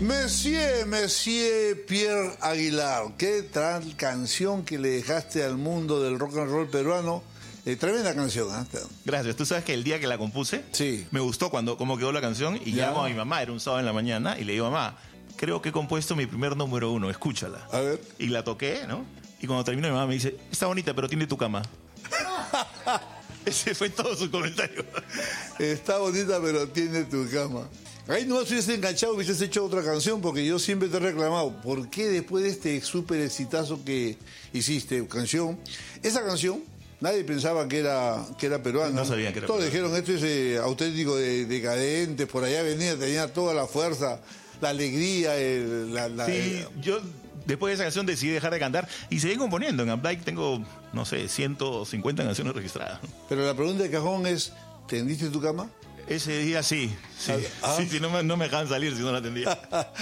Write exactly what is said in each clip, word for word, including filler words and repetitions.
Monsieur, Monsieur Pierre Aguilar, qué tal canción que le dejaste al mundo del rock and roll peruano. Eh, tremenda canción, ¿eh? Gracias. Tú sabes que el día que la compuse, sí, me gustó cuando cómo quedó la canción y ¿ya? llamo a mi mamá, era un sábado en la mañana, y le digo, mamá, creo que he compuesto mi primer número uno, escúchala. A ver. Y la toqué, ¿no? Y cuando terminó mi mamá me dice, está bonita, pero tiene tu cama. Ese fue todo su comentario. Está bonita, pero tiene tu cama. Ahí no hubieses enganchado, hubieses hecho otra canción, porque yo siempre te he reclamado, ¿por qué después de este súper exitazo que hiciste, canción, esa canción, nadie pensaba que era, que era peruana? No sabían que era Todos peruana. dijeron, esto es eh, auténtico de, decadente, por allá venía, tenía toda la fuerza, la alegría, el, la... la Sí, eh, yo después de esa canción decidí dejar de cantar y seguí componiendo. En Updike tengo, no sé, ciento cincuenta canciones registradas. pero la pregunta de cajón es, ¿tendiste tu cama? Ese día sí, sí, Ah. sí, sí, no me, no me dejaban salir si no la atendía.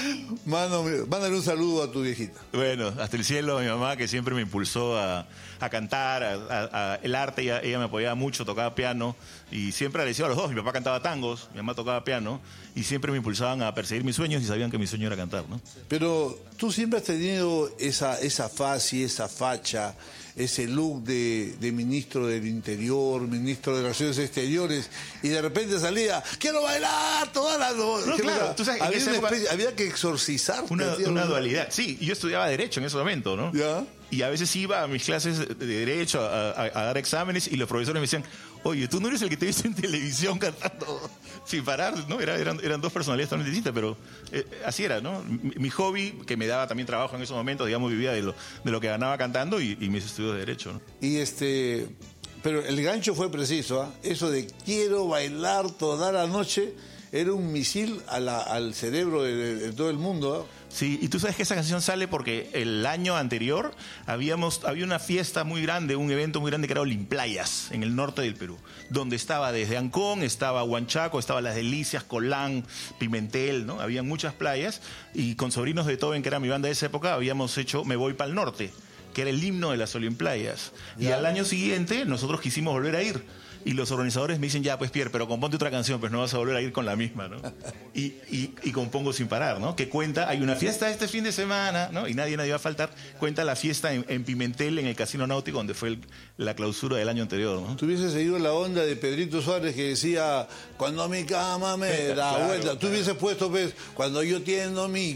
Mano, mándale un saludo a tu viejita. Bueno, hasta el cielo, mi mamá que siempre me impulsó a, a cantar, a, a- a el arte, ella, ella me apoyaba mucho, tocaba piano y siempre agradecido a los dos. Mi papá cantaba tangos, mi mamá tocaba piano y siempre me impulsaban a perseguir mis sueños y sabían que mi sueño era cantar, ¿no? Pero tú siempre has tenido esa, esa faz y esa facha, ese look de, de ministro del Interior, ministro de Relaciones Exteriores, y de repente salía, quiero bailar todas las noches. No, claro, tú sabes, en había, esa una época- especie- había que exorcizar. Una, una dualidad. Sí, yo estudiaba Derecho en ese momento, ¿no? ¿Ya? Y a veces iba a mis clases de Derecho a, a- a dar exámenes y los profesores me decían, oye, tú no eres el que te viste en televisión cantando sin parar, ¿no? Era- eran, eran dos personalidades totalmente distintas, pero eh, así era, ¿no? Mi, mi hobby, que me daba también trabajo en esos momentos, digamos, vivía de lo, de lo que ganaba cantando y, y mis estudios de Derecho, ¿no? Y este, pero el gancho fue preciso, ¿ah? Eso de quiero bailar toda la noche era un misil a la- al cerebro de, de- de todo el mundo, ¿ah? Sí, y tú sabes que esa canción sale porque el año anterior habíamos, había una fiesta muy grande, un evento muy grande que era Olimplayas, en el norte del Perú, donde estaba desde Ancón, estaba Huanchaco, estaba Las Delicias, Colán, Pimentel, ¿no? Habían muchas playas y con Sobrinos de Beethoven, que era mi banda de esa época, habíamos hecho Me Voy para el Norte, que era el himno de las Olimplayas. Y Ya. al año siguiente nosotros quisimos volver a ir. Y los organizadores me dicen, ya, pues Pierre, pero componte otra canción, pues no vas a volver a ir con la misma, ¿no? Y, y, y compongo sin parar, ¿no? Que cuenta, hay una fiesta este fin de semana, ¿no? Y nadie, nadie va a faltar. Cuenta la fiesta en, en Pimentel, en el Casino Náutico, donde fue el- la clausura del año anterior, ¿no? Tú hubieses seguido la onda de Pedrito Suárez que decía, cuando mi cama me da Claro, vuelta. claro. Tú hubieses puesto, pues, cuando yo tiendo mi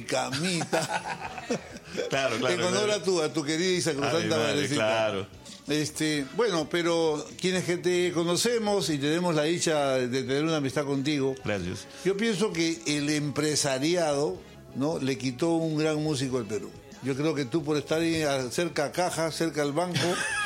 camita. Claro, claro. En honor claro. a tu, a tu querida y A mi sacrosanta madre, madrecita. claro. Este, bueno, pero quienes que te conocemos y tenemos la dicha de tener una amistad contigo, Gracias. yo pienso que el empresariado, ¿no?, le quitó un gran músico al Perú. Yo creo que tú, por estar ahí cerca a caja, cerca al banco,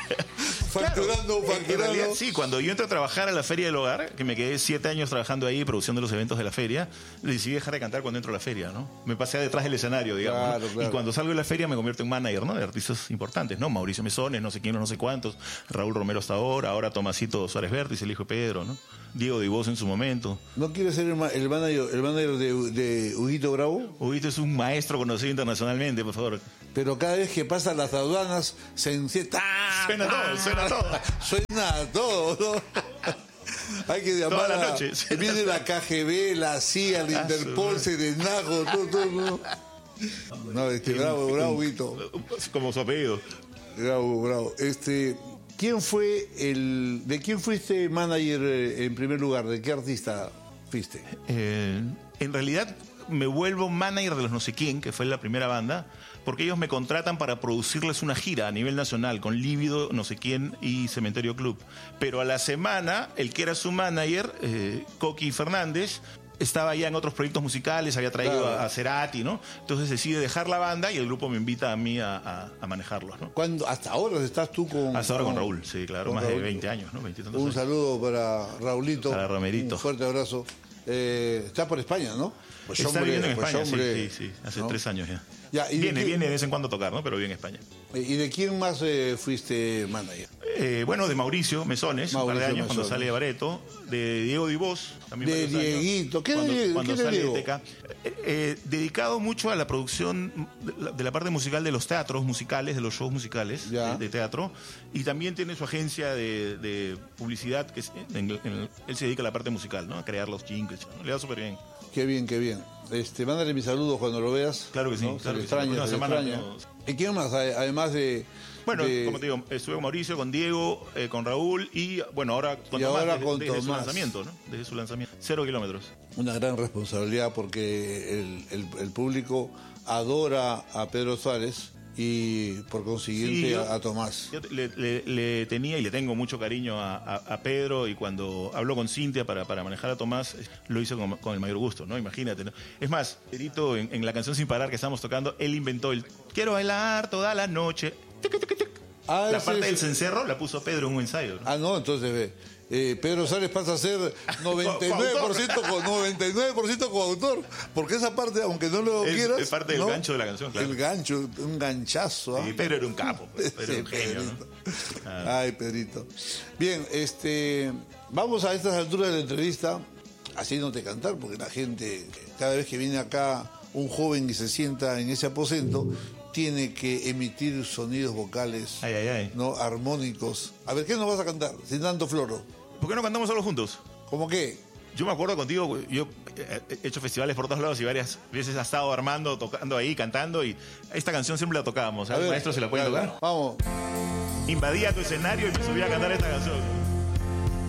facturando, Claro, en- en realidad, facturando. sí, cuando yo entré a trabajar a la Feria del Hogar, que me quedé siete años trabajando ahí, produciendo los eventos de la feria, decidí dejar de cantar cuando entro a la feria, ¿no? Me pasé detrás del escenario, digamos. Claro, ¿no? claro. Y cuando salgo de la feria me convierto en manager, ¿no? De artistas importantes, ¿no? Mauricio Mesones, no sé quién, no sé cuántos, Raúl Romero hasta ahora, ahora Tomasito Suárez Vértiz, el hijo de Pedro, ¿no? Diego Divos en su momento. ¿No quieres ser el, ma- el manager, el manager de, de Huguito Bravo? Huguito es un maestro conocido internacionalmente, por favor. Pero cada vez que pasan las aduanas, se enciende. Suena todo, suena todo. Suena todo, ¿no? Hay que llamar Toda la a- noche. Viene la K G B, la C I A, el Ah, Interpol, su- Serenajo, todo, todo, ¿no? No, este, bravo, bravo, Huguito. Como su apellido. Bravo, bravo. Este, ¿quién fue el, de quién fuiste manager eh, en primer lugar? ¿De qué artista fuiste? Eh, en realidad me vuelvo manager de los no sé quién, que fue la primera banda, porque ellos me contratan para producirles una gira a nivel nacional con Lívido, no sé quién y Cementerio Club. Pero a la semana, el que era su manager, eh, Coqui Fernández, estaba ya en otros proyectos musicales, había traído Claro. a, a Cerati, ¿no? Entonces decide dejar la banda y el grupo me invita a mí a, a- a manejarlos, ¿no? ¿Cuándo, hasta ahora estás tú con... Hasta ahora con Raúl, sí, claro, con más Raúl. de veinte años, ¿no? veinte y tantos Un años. saludo para Raulito. Para Romerito. Un fuerte abrazo. Eh, está por España, ¿no? Pues Está hombre, viviendo en pues España, hombre, sí, sí, sí, hace ¿no? tres años ya. Ya, ¿y de viene, qué- viene de vez en cuando a tocar, ¿no? Pero vive en España. ¿Y de quién más eh, fuiste manager? Eh, bueno, de Mauricio Mesones, un par de Mauricio años cuando Mesones. sale de Bareto, de Diego Divos, también De varios años, Dieguito. ¿Qué de cuando, Diego? cuando ¿Qué de sale Diego? de T K. Eh, eh, dedicado mucho a la producción de la, de la parte musical de los teatros musicales, de los shows musicales Ya. de, de teatro, y también tiene su agencia de, de publicidad, que es- en- en- él se dedica a la parte musical, ¿no? A crear los jingles, ¿no? Le da súper bien. Qué bien, qué bien. Este, mándale mis saludos cuando lo veas. Claro que sí, ¿no? claro se le que sí. extraña, Una se le semana extraña. nos- ¿Y quién más? Además de... Bueno, de- como te digo, estuve con Mauricio, con Diego, eh, con Raúl y, bueno, ahora con Y Tomás, ahora desde, con desde su Tomás. lanzamiento, ¿no? Desde su lanzamiento. Cero kilómetros. Una gran responsabilidad porque el, el- el público adora a Pedro Suárez y por consiguiente Sí, yo- a, a Tomás. Yo le, le- le tenía y le tengo mucho cariño a, a- a Pedro, y cuando habló con Cintia para, para manejar a Tomás, lo hizo con, con el mayor gusto, ¿no? Imagínate, ¿no? Es más, Pedrito, en, en la canción Sin Parar que estamos tocando, él inventó el quiero bailar toda la noche. Tic, tic, tic, tic. Ah, La ese parte es- del cencerro la puso Pedro en un ensayo, ¿no? Ah, no, entonces ve. Eh, Pedro Suárez pasa a ser noventa y nueve por ciento co- noventa y nueve por ciento coautor, porque esa parte, aunque no lo Es- quieras... es parte del ¿no? gancho de la canción, claro. El gancho, un ganchazo. ¿ah? Sí, Pedro era un capo, pues. Pedro era un Sí, genio, ¿no? Pedrito. Ah. Ay, Pedrito. Bien, este, vamos a estas alturas de la entrevista haciéndote cantar, porque la gente, cada vez que viene acá un joven y se sienta en ese aposento, tiene que emitir sonidos vocales, Ay, ay, ay. no armónicos. A ver, ¿qué nos vas a cantar? Sin tanto floro. ¿Por qué no cantamos solo juntos? ¿Cómo qué? Yo me acuerdo contigo, yo he hecho festivales por todos lados y varias veces has estado armando, tocando ahí, cantando, y esta canción siempre la tocábamos. A ¿El ver, maestro se la puede dale, tocar? Vamos. Invadía tu escenario y me subía a cantar esta canción.